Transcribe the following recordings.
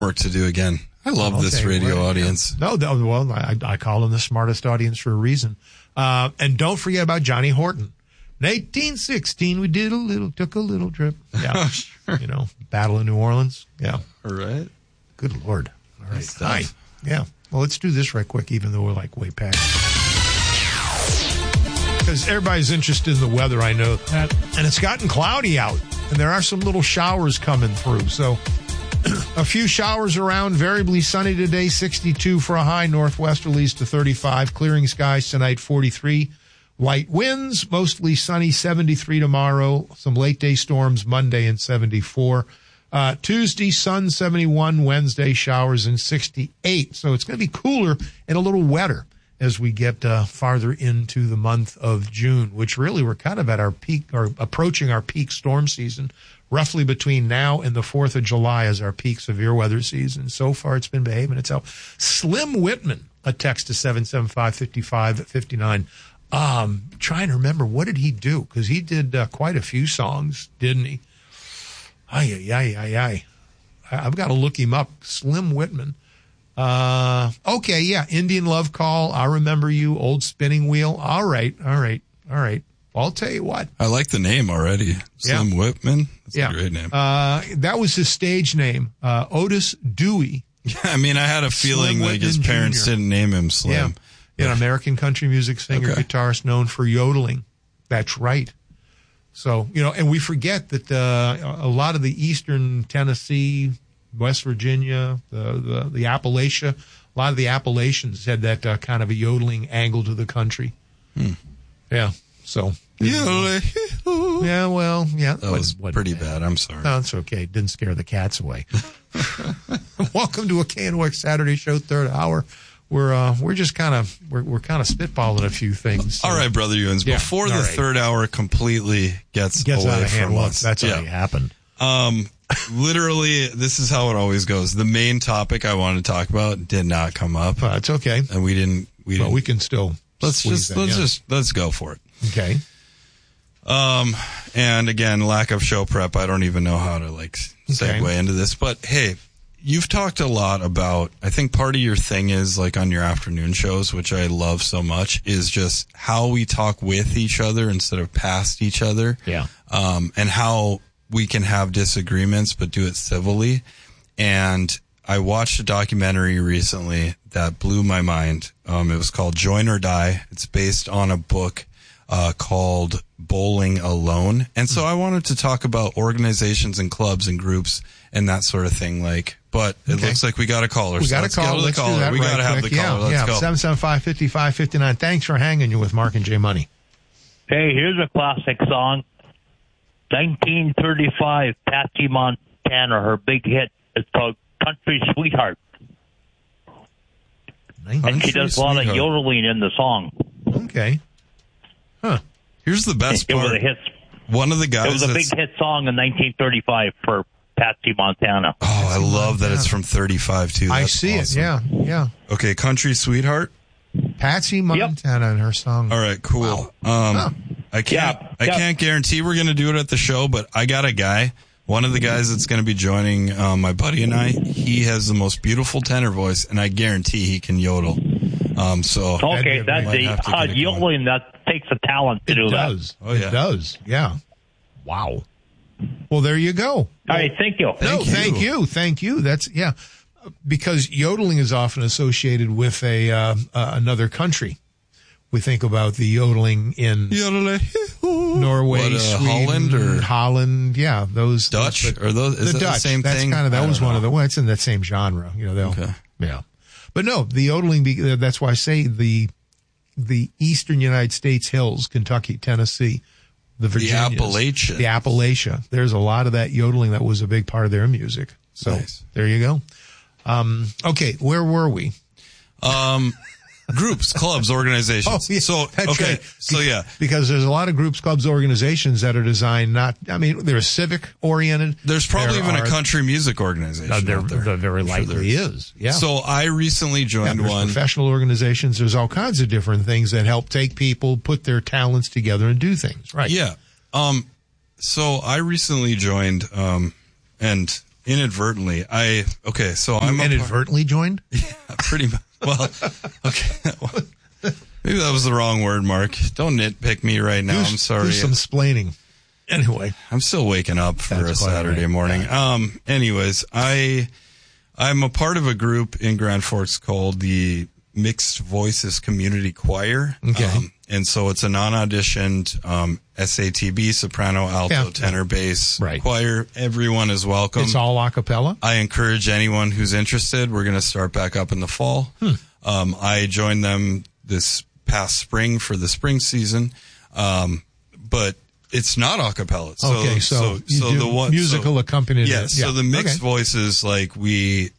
work to do again. I love this radio audience. Yeah. No, well, I call them the smartest audience for a reason. And don't forget about Johnny Horton. In 1816, we took a little trip. Yeah. Sure. You know, Battle of New Orleans. Yeah. All right. Good Lord. All right. Hi. Yeah. Well, let's do this right quick, even though we're like way past. Because everybody's interested in the weather, I know that. And it's gotten cloudy out. And there are some little showers coming through. So a few showers around, variably sunny today, 62 for a high, northwesterlies to 35, clearing skies tonight, 43, light winds, mostly sunny, 73 tomorrow, some late day storms Monday and 74. Tuesday, sun 71, Wednesday, showers and 68. So it's going to be cooler and a little wetter as we get farther into the month of June, which really we're kind of at our peak or approaching our peak storm season. Roughly between now and the 4th of July is our peak severe weather season. So far, it's been behaving itself. Slim Whitman, a text to 775-55-59. Trying to remember, what did he do? Because he did quite a few songs, didn't he? I've got to look him up. Slim Whitman. Okay, yeah, Indian Love Call, I Remember You, Old Spinning Wheel. All right. I'll tell you what. I like the name already. Slim Whitman. That's a great name. That was his stage name, Otis Dewey. Yeah, I mean, I had a feeling Slim like his parents didn't name him Slim. Yeah, an American country music singer, guitarist known for yodeling. That's right. So, you know, and we forget that a lot of the eastern Tennessee, West Virginia, the Appalachia, a lot of the Appalachians had that kind of a yodeling angle to the country. Yeah. So, yeah, well, yeah. That was pretty bad. I'm sorry. No, it's okay. It didn't scare the cats away. Welcome to a KNOX Saturday Show, third hour. We're just kind of we're kind of spitballing a few things. So. All right, Brother Ewins. Before the third hour completely gets away out of hand, from us, that's already happened. Literally, this is how it always goes. The main topic I wanted to talk about did not come up. It's okay, and we didn't. We can still. Let's go for it. Okay. And again, lack of show prep. I don't even know how to segue into this, but hey, you've talked a lot about, I think part of your thing is like on your afternoon shows, which I love so much, is just how we talk with each other instead of past each other. Yeah. And how we can have disagreements, but do it civilly. And I watched a documentary recently that blew my mind. It was called Join or Die. It's based on a book called Bowling Alone. And so I wanted to talk about organizations and clubs and groups and that sort of thing. But it looks like we got a caller. We got a caller. Let's do that. We got to have the caller. Let's go. 775-5559. Thanks for hanging with Mark and J Money. Hey, here's a classic song. 1935, Patsy Montana, her big hit. It's called Country Sweetheart. And she does a lot of yodeling in the song. Okay. Huh. Here's the best part. It was a hit. One of the guys. It was a big hit song in 1935 for Patsy Montana. Oh, I love that it's from 35 too. I see awesome. It. Yeah. Okay, Country Sweetheart. Patsy Montana and her song. All right, cool. Wow. I can't guarantee we're going to do it at the show, but I got a guy. One of the guys that's going to be joining my buddy and I, he has the most beautiful tenor voice, and I guarantee he can yodel. That's the yodeling that takes a talent to do that. It does. Yeah. Wow. Well, there you go. All right, thank you. Thank you. That's because yodeling is often associated with another country. We think about the yodeling in Norway, Sweden, Holland. Yeah, those Dutch or those. Is the that Dutch. The same that's thing? That was one of the. Well, it's in that same genre. Yeah. But no, the yodeling. That's why I say the eastern United States hills, Kentucky, Tennessee, the Virginias, the Appalachia. There's a lot of that yodeling that was a big part of their music. So There you go. Okay, where were we? Groups, clubs, organizations. Right. Because there's a lot of groups, clubs, organizations that are designed they're civic oriented. There's probably even a country music organization out there. There very likely is. Yeah. So I recently joined one. Professional organizations. There's all kinds of different things that help take people, put their talents together and do things. Right. Yeah. So I recently joined, and inadvertently. So I'm inadvertently joined? Yeah, pretty much. Well, okay. Maybe that was the wrong word, Mark. Don't nitpick me right now. I'm sorry. Do some splaining. Anyway. I'm still waking up for a Saturday morning. Anyways, I'm a part of a group in Grand Forks called the Mixed Voices Community Choir. Okay. And so it's a non-auditioned SATB, soprano, alto, tenor, bass choir. Everyone is welcome. It's all a cappella? I encourage anyone who's interested. We're going to start back up in the fall. I joined them this past spring for the spring season, but it's not a cappella. So the musical accompaniment. Yeah, so the mixed voices, like we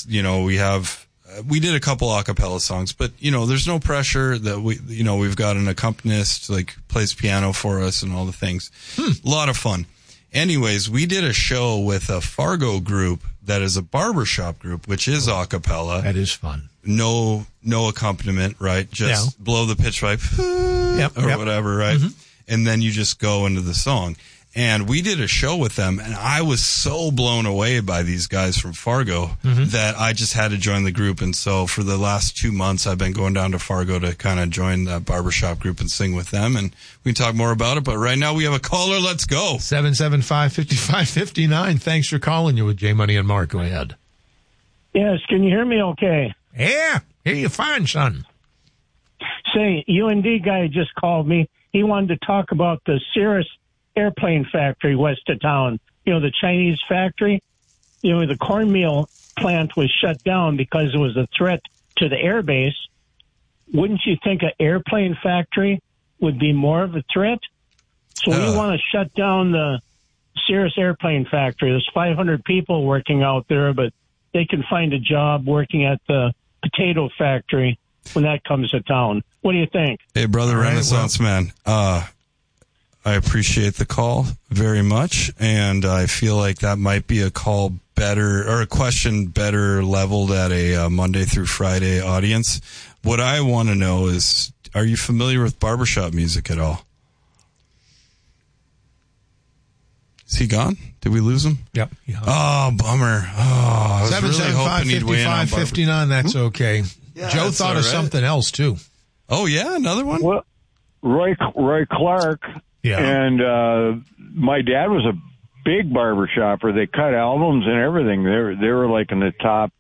did a couple a cappella songs, but there's no pressure that we've got an accompanist like plays piano for us and all the things. A lot of fun. Anyways, we did a show with a Fargo group that is a barbershop group, which is a cappella. That is fun. No accompaniment, right? Just blow the pitch pipe or whatever, right? Mm-hmm. And then you just go into the song. And we did a show with them, and I was so blown away by these guys from Fargo that I just had to join the group. And so for the last 2 months, I've been going down to Fargo to kind of join that barbershop group and sing with them. And we can talk more about it. But right now we have a caller. Let's go. 775-5559. Thanks for calling you with J Money and Mark. Go ahead. Yes. Can you hear me okay? Yeah. Hear you fine, son. Say, UND guy just called me. He wanted to talk about the Cirrus airplane factory west of town. The Chinese factory. The cornmeal plant was shut down because it was a threat to the air base. Wouldn't you think an airplane factory would be more of a threat? So we want to shut down the Cirrus airplane factory. There's 500 people working out there, but they can find a job working at the potato factory when that comes to town. What do you think? Hey, brother, Renaissance man. I appreciate the call very much, and I feel like that might be a call better, or a question better leveled at a Monday through Friday audience. What I want to know is, are you familiar with barbershop music at all? Is he gone? Did we lose him? Yep. Oh, bummer. I was really hoping he'd weigh in on 775-5559, that's okay. Yeah, Joe thought of something else, too. Oh, yeah? Another one? Well, Roy Clark. Yeah. And my dad was a big barbershopper. They cut albums and everything. They were like in the top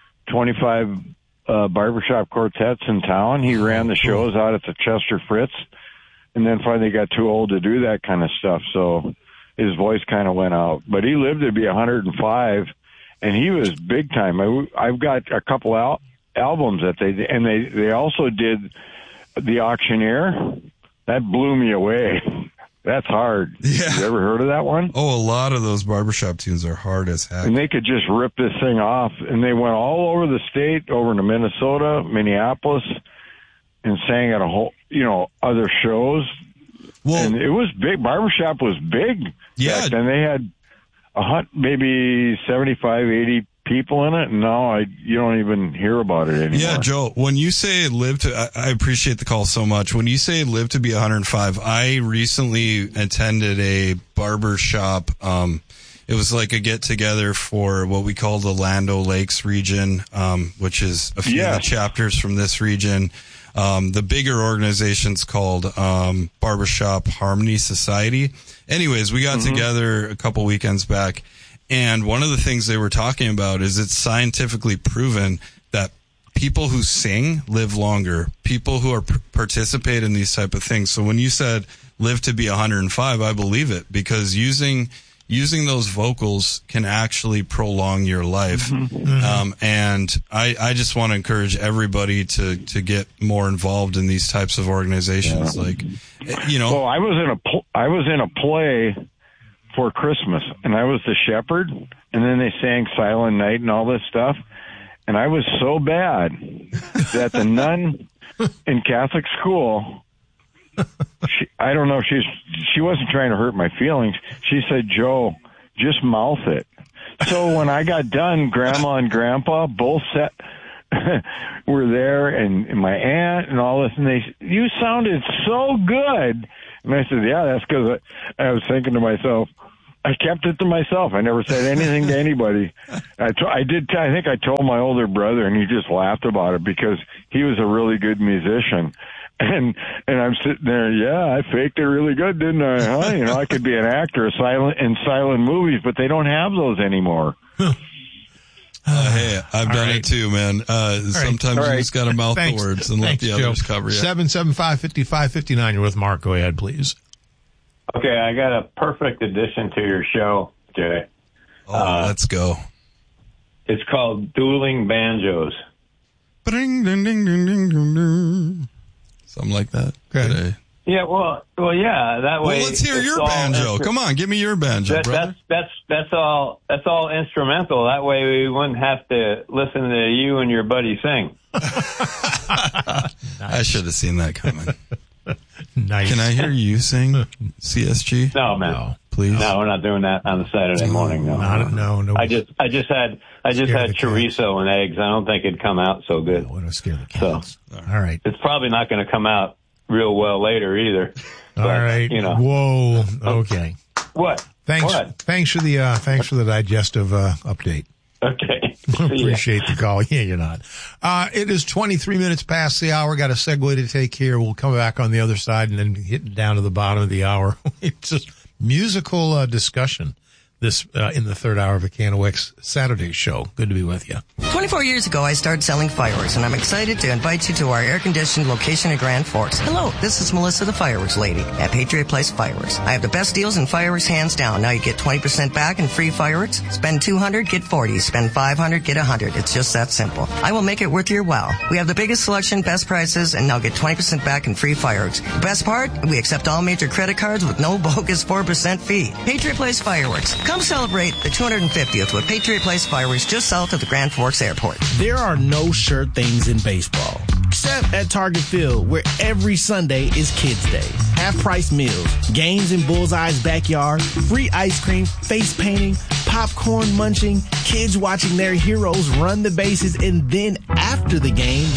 25 barbershop quartets in town. He ran the shows out at the Chester Fritz, and then finally got too old to do that kind of stuff. So his voice kind of went out. But he lived to be 105, and he was big time. I've got a couple albums that they also did The Auctioneer. That blew me away. That's hard. Yeah. You ever heard of that one? Oh, a lot of those barbershop tunes are hard as heck. And they could just rip this thing off. And they went all over the state, over to Minnesota, Minneapolis, and sang at a whole, other shows. Well, and it was big. Barbershop was big. Yeah. Back then they had maybe 75, 80 people in it, and now you don't even hear about it anymore. Yeah, Joe, when you say I appreciate the call so much. When you say live to be 105, I recently attended a barber shop. It was like a get together for what we call the Land O'Lakes region, which is a few of the chapters from this region. The bigger organization's called Barbershop Harmony Society. Anyways, we got together a couple weekends back. And one of the things they were talking about is it's scientifically proven that people who sing live longer, people who participate in these type of things. So when you said live to be 105, I believe it, because using those vocals can actually prolong your life. And I just want to encourage everybody to get more involved in these types of organizations. Well, I was in a play for Christmas, and I was the shepherd, and then they sang Silent Night and all this stuff, and I was so bad that the nun in Catholic school, I don't know, she wasn't trying to hurt my feelings. She said, Joe, just mouth it. So when I got done, Grandma and Grandpa both were there, and my aunt and all this, and you sounded so good. And I said, yeah, that's because I was thinking to myself, I kept it to myself. I never said anything to anybody. I think I told my older brother, and he just laughed about it because he was a really good musician. And I'm sitting there, I faked it really good, didn't I? Huh? You know, I could be an actor in silent movies, but they don't have those anymore. Hey, I've done it too, man. Sometimes you just got to mouth the words and let the others cover you. 775-5559. You're with Mark. Go ahead, please. Okay, I got a perfect addition to your show, Jay. Let's go. It's called Dueling Banjos. Ding, ding, ding, ding, ding, ding, ding. Something like that. Okay. Yeah, well, yeah. That way. Well, let's hear your banjo. Come on, give me your banjo, brother. That's all instrumental. That way, we wouldn't have to listen to you and your buddy sing. I should have seen that coming. Nice. Can I hear you sing, CSG? No, man. No. Please. No, we're not doing that on the Saturday morning. No. No. I just had chorizo and eggs. I don't think it'd come out so good. No, we don't scare the cats. So, all right. It's probably not going to come out real well later either. All right. You know. Whoa. Okay. What? Thanks for the digestive update. Okay. Appreciate the call. Yeah, you're not. It is 23 minutes past the hour. Got a segue to take here. We'll come back on the other side and then hit down to the bottom of the hour. It's just musical discussion this in the third hour of a Can of Wicks Saturday show. Good to be with you. 24 years ago, I started selling fireworks, and I'm excited to invite you to our air-conditioned location in Grand Forks. Hello, this is Melissa, the fireworks lady at Patriot Place Fireworks. I have the best deals in fireworks, hands down. Now you get 20% back in free fireworks. Spend $200, get $40. Spend $500, get $100. It's just that simple. I will make it worth your while. We have the biggest selection, best prices, and now get 20% back in free fireworks. The best part, we accept all major credit cards with no bogus 4% fee. Patriot Place Fireworks. Come celebrate the 250th with Patriot Place Fireworks just south of the Grand Forks Airport. There are no sure things in baseball, except at Target Field, where every Sunday is Kids Day. Half-price meals, games in Bullseye's backyard, free ice cream, face painting, popcorn munching, kids watching their heroes run the bases, and then after the game,